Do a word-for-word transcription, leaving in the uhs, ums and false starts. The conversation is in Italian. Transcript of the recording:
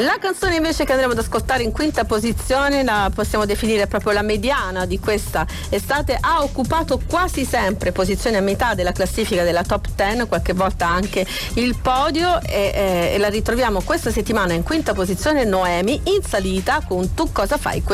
La canzone invece che andremo ad ascoltare in quinta posizione la possiamo definire proprio la mediana di questa estate, ha occupato quasi sempre posizione a metà della classifica della top dieci, qualche volta anche il podio, e, e, e la ritroviamo questa settimana in quinta posizione, Noemi, in salita con Tu cosa fai